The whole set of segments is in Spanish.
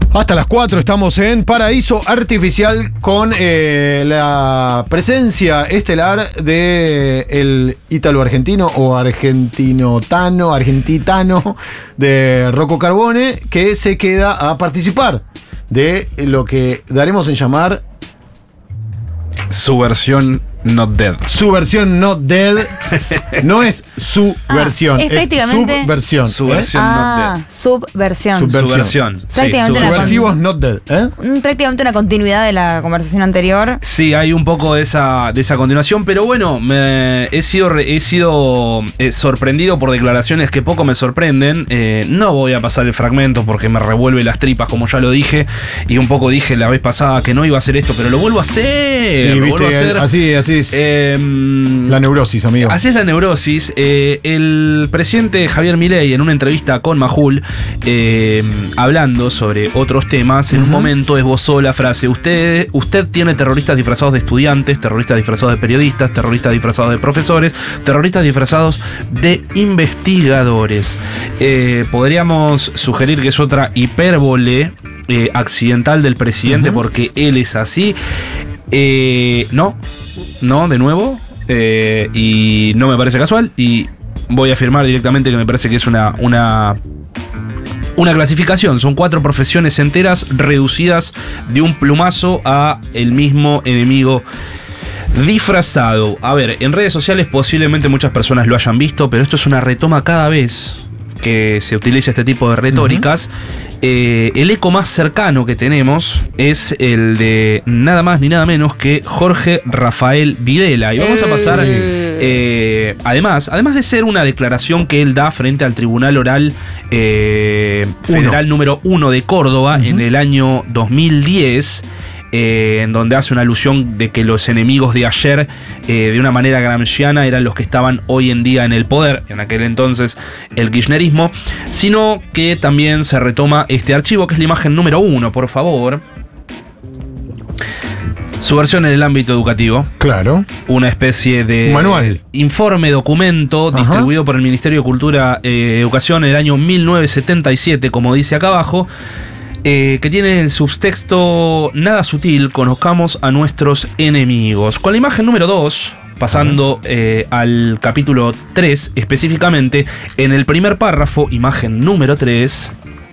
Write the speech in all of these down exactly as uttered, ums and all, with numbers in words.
Hasta las cuatro estamos en Paraíso Artificial con eh, la presencia estelar de el ítalo-argentino o argentinotano, argentitano de Rocco Carbone, que se queda a participar de lo que daremos en llamar su versión Not Dead. Su versión Not Dead. No es su Ah, versión, es es prácticamente- subversión. Su ¿eh? versión Ah, Not Dead. subversión. Subversión. Su versión. Sí, Prácticamente su una versión. Subversivos Not Dead. ¿eh? Mm, Prácticamente una continuidad de la conversación anterior. Sí, hay un poco de esa, de esa continuación, pero bueno, me, he sido, re- he sido eh, sorprendido por declaraciones que poco me sorprenden. Eh, no voy a pasar el fragmento porque me revuelve las tripas, como ya lo dije, y un poco dije la vez pasada que no iba a hacer esto, pero lo vuelvo a hacer. Y lo viste, vuelvo a hacer. así, así es Eh, la neurosis, amigo. Así es la neurosis. Eh, el presidente Javier Milei, en una entrevista con Majul, eh, hablando sobre otros temas, en un momento esbozó la frase: usted, usted tiene terroristas disfrazados de estudiantes, terroristas disfrazados de periodistas, terroristas disfrazados de profesores, terroristas disfrazados de investigadores. Eh, podríamos sugerir que es otra hipérbole eh, accidental del presidente, porque él es así. Eh, no, no, de nuevo. Eh, y no me parece casual. Y voy a afirmar directamente que me parece que es una, una, una clasificación. Son cuatro profesiones enteras reducidas de un plumazo a el mismo enemigo disfrazado. A ver, en redes sociales posiblemente muchas personas lo hayan visto, pero esto es una retoma cada vez que se utiliza este tipo de retóricas. Eh, el eco más cercano que tenemos es el de nada más ni nada menos que Jorge Rafael Videla. Y vamos a pasar, Sí. eh, además, además de ser una declaración que él da frente al Tribunal Oral eh, Federal Uno. número uno de Córdoba en el año dos mil diez. Eh, en donde hace una alusión de que los enemigos de ayer, eh, de una manera gramsciana, eran los que estaban hoy en día en el poder, en aquel entonces el kirchnerismo, sino que también se retoma este archivo, que es la imagen número uno, por favor. Su versión en el ámbito educativo. Claro. Una especie de Un manual. informe, documento, Ajá. distribuido por el Ministerio de Cultura y eh, Educación en el año mil novecientos setenta y siete, como dice acá abajo. Eh, que tiene el subtexto nada sutil: conozcamos a nuestros enemigos. Con la imagen número dos, pasando eh, al capítulo tres específicamente, en el primer párrafo, imagen número tres.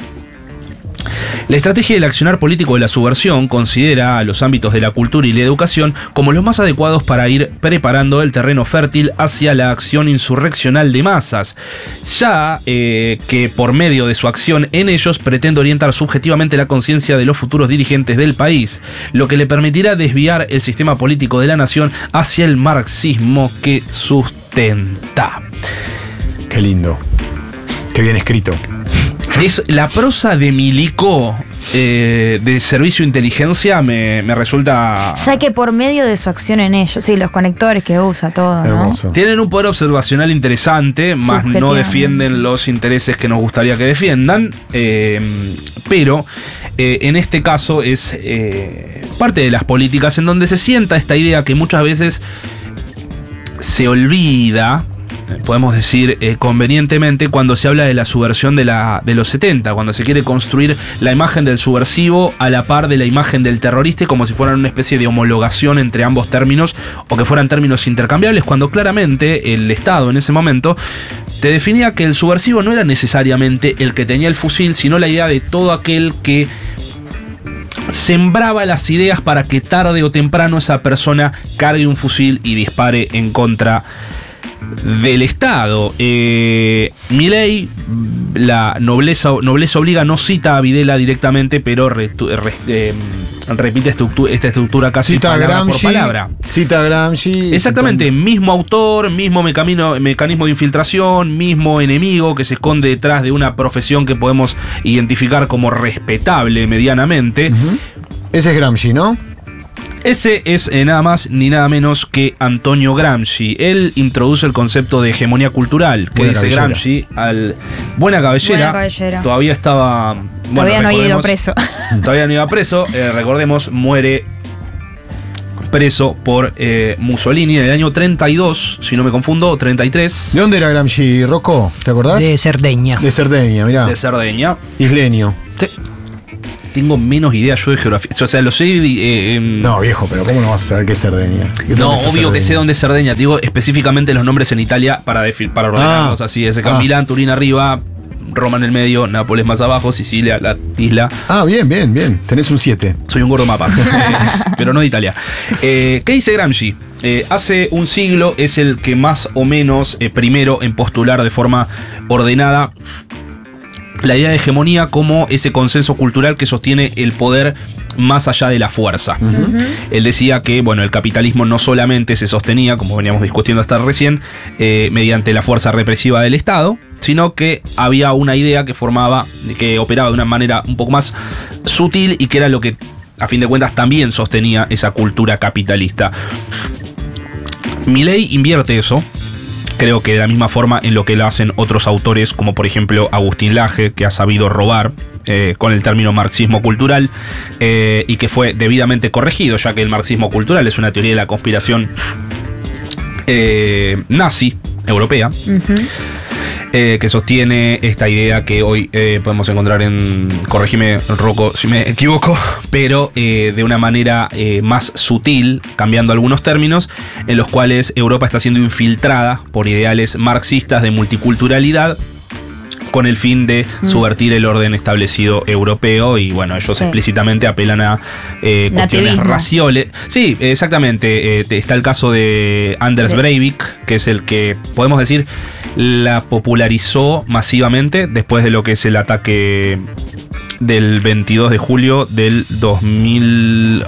La estrategia del accionar político de la subversión considera a los ámbitos de la cultura y la educación como los más adecuados para ir preparando el terreno fértil hacia la acción insurreccional de masas, ya eh, que por medio de su acción en ellos pretende orientar subjetivamente la conciencia de los futuros dirigentes del país, lo que le permitirá desviar el sistema político de la nación hacia el marxismo que sustenta. Qué lindo. Qué bien escrito. Es la prosa de Milico, eh, de Servicio de Inteligencia, me, me resulta... Ya que por medio de su acción en ellos, sí, los conectores que usa, todo, ¿no? Hermoso. Tienen un poder observacional interesante, más no Subjetivamente. defienden los intereses que nos gustaría que defiendan, eh, pero eh, en este caso es eh, parte de las políticas en donde se sienta esta idea que muchas veces se olvida, podemos decir eh, convenientemente, cuando se habla de la subversión de, la, de los setenta, cuando se quiere construir la imagen del subversivo a la par de la imagen del terrorista, como si fueran una especie de homologación entre ambos términos, o que fueran términos intercambiables, cuando claramente el Estado en ese momento te definía que el subversivo no era necesariamente el que tenía el fusil, sino la idea de todo aquel que sembraba las ideas para que tarde o temprano esa persona cargue un fusil y dispare en contra del Estado. Eh, Milei, la nobleza, nobleza obliga, no cita a Videla directamente, pero re, re, eh, repite estructura, esta estructura casi Cita a palabra Gramsci. por palabra. Cita a Gramsci. Exactamente, cita- mismo autor, mismo mecamino, mecanismo de infiltración, mismo enemigo que se esconde detrás de una profesión que podemos identificar como respetable medianamente. Ujú. Ese es Gramsci, ¿no? Ese es eh, nada más ni nada menos que Antonio Gramsci. Él introduce el concepto de hegemonía cultural, que Buena dice cabellera. Gramsci al buena cabellera. Buena cabellera. Todavía estaba. Bueno, Todavía no ha ido recordemos- preso. Todavía no iba preso. Eh, recordemos, muere preso por eh, Mussolini en el año treinta y dos, si no me confundo, treinta y tres. ¿De dónde era Gramsci, Rocco? ¿Te acordás? De Cerdeña. De Cerdeña, mirá. De Cerdeña. Isleño. Sí. tengo menos idea yo de geografía. O sea, lo sé. Eh, eh, no, viejo, pero ¿cómo no vas a saber qué es Cerdeña? ¿Qué no, obvio Cerdeña? que sé dónde es Cerdeña. Digo específicamente los nombres en Italia para, para ordenarlos ah, así. Ese ah. Milán, Turín arriba, Roma en el medio, Nápoles más abajo, Sicilia, la isla. Ah, bien, bien, bien. Tenés un siete. Soy un gordo mapas, eh, pero no de Italia. Eh, ¿Qué dice Gramsci? Eh, hace un siglo es el que más o menos eh, primero en postular de forma ordenada la idea de hegemonía como ese consenso cultural que sostiene el poder más allá de la fuerza. Uh-huh. Él decía que, bueno, el capitalismo no solamente se sostenía, como veníamos discutiendo hasta recién, eh, mediante la fuerza represiva del Estado, sino que había una idea que formaba, que operaba de una manera un poco más sutil y que era lo que, a fin de cuentas, también sostenía esa cultura capitalista. Milei invierte eso. Creo que de la misma forma en lo que lo hacen otros autores, como por ejemplo Agustín Laje, que ha sabido robar eh, con el término marxismo cultural eh, y que fue debidamente corregido, ya que el marxismo cultural es una teoría de la conspiración eh, nazi europea. Uh-huh. Eh, que sostiene esta idea que hoy eh, podemos encontrar en, corregime Rocco si me equivoco, pero eh, de una manera eh, más sutil, cambiando algunos términos, en los cuales Europa está siendo infiltrada por ideales marxistas de multiculturalidad con el fin de mm. subvertir el orden establecido europeo y bueno, ellos sí. explícitamente apelan a eh, cuestiones raciales. Sí, exactamente. Eh, está el caso de Anders sí. Breivik, que es el que, podemos decir, la popularizó masivamente después de lo que es el ataque del veintidós de julio del dos mil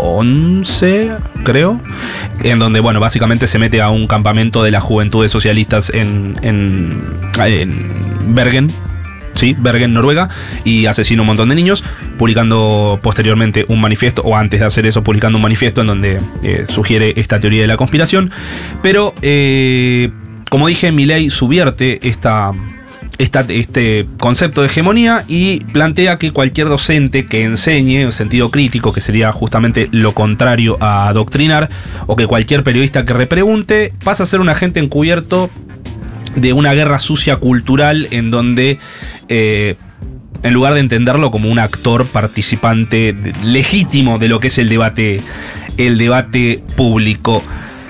once, creo, en donde, bueno, básicamente se mete a un campamento de las juventudes socialistas en, en, en Bergen, sí, Bergen, Noruega, y asesina un montón de niños, publicando posteriormente un manifiesto, o antes de hacer eso, publicando un manifiesto en donde eh, sugiere esta teoría de la conspiración. Pero, eh, como dije, Milei subvierte esta... Esta, este concepto de hegemonía y plantea que cualquier docente que enseñe en sentido crítico, que sería justamente lo contrario a adoctrinar, o que cualquier periodista que repregunte, pasa a ser un agente encubierto de una guerra sucia cultural en donde, eh, en lugar de entenderlo como un actor participante de, legítimo de lo que es el debate, el debate público.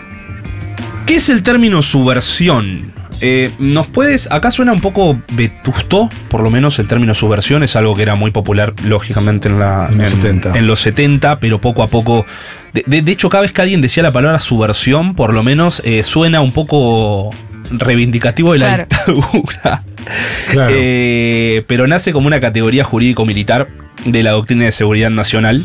¿Qué es el término subversión? Eh, ¿Nos puedes...? Acá suena un poco vetusto, por lo menos el término subversión es algo que era muy popular, lógicamente, en, la, en, los, en, setenta. en los setenta, pero poco a poco... De, de, de hecho, cada vez que alguien decía la palabra subversión, por lo menos eh, suena un poco reivindicativo de la claro. dictadura. Claro. Eh, pero nace como una categoría jurídico-militar de la doctrina de seguridad nacional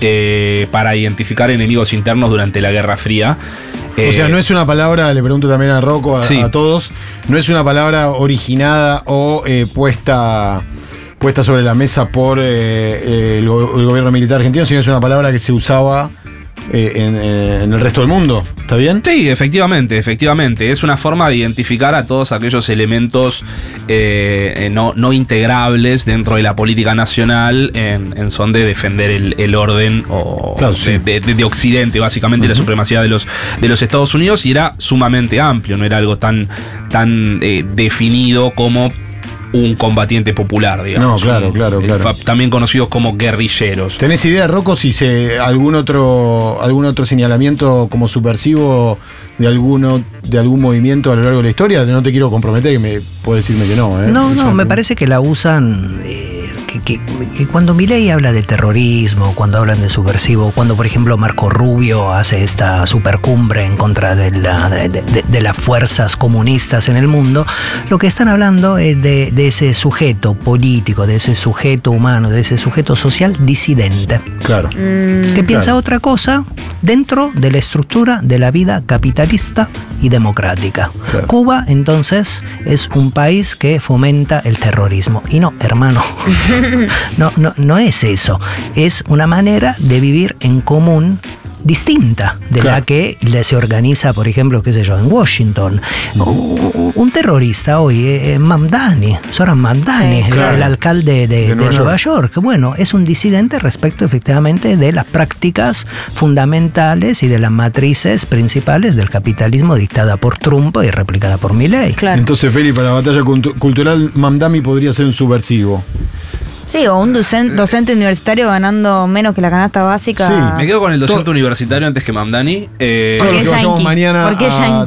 eh, para identificar enemigos internos durante la Guerra Fría. O sea, no es una palabra, le pregunto también a Rocco, a, sí. a todos, no es una palabra originada o eh, puesta, puesta sobre la mesa por eh, el, el gobierno militar argentino, sino es una palabra que se usaba eh, en, en el resto del mundo. ¿Está bien? Sí, efectivamente, efectivamente. Es una forma de identificar a todos aquellos elementos eh, no, no integrables dentro de la política nacional en, en son de defender el, el orden o claro, sí. de, de, de Occidente, básicamente, uh-huh. la supremacía de los, de los Estados Unidos, y era sumamente amplio, no era algo tan, tan eh, definido como un combatiente popular, digamos. No, claro, claro, claro. También conocidos como guerrilleros. ¿Tenés idea, Rocco, si se algún otro algún otro señalamiento como subversivo de alguno de algún movimiento a lo largo de la historia? No te quiero comprometer, que me puede decirme que no. ¿eh? No, no, me parece que la usan... Eh, que, que, que cuando Milei habla de terrorismo, cuando hablan de subversivo, cuando por ejemplo Marco Rubio hace esta supercumbre en contra de, la, de, de, de las fuerzas comunistas en el mundo, lo que están hablando es de, de ese sujeto político, de ese sujeto humano, de ese sujeto social disidente. Claro. Mm, que piensa claro. otra cosa dentro de la estructura de la vida capitalista y democrática. Claro. Cuba, entonces, es un país que fomenta el terrorismo. Y no, hermano, no, no, no es eso. Es una manera de vivir en común distinta de claro. la que se organiza, por ejemplo, qué sé yo, en Washington. Uh-huh. Un terrorista hoy es Mamdani, Zoran Mamdani, sí, claro. el alcalde de, de, de Nueva, Nueva York. York. Bueno, es un disidente respecto efectivamente de las prácticas fundamentales y de las matrices principales del capitalismo dictada por Trump y replicada por Milei. Claro. Entonces, Feli, para la batalla cultural, Mamdani podría ser un subversivo. Sí, o un docente, docente universitario ganando menos que la canasta básica. Sí. Me quedo con el docente Todo- universitario antes que Mamdani. Eh, Todo lo Porque que es vayamos yankee. mañana Porque es a yankee.